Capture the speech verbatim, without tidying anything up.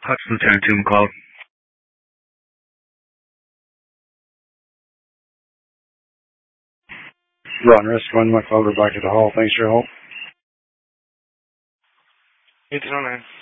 Hutch Lieutenant two McLeod. Rotten Risk one, McLeod, we're back at the hall. Thanks for your help. eighteen oh nine.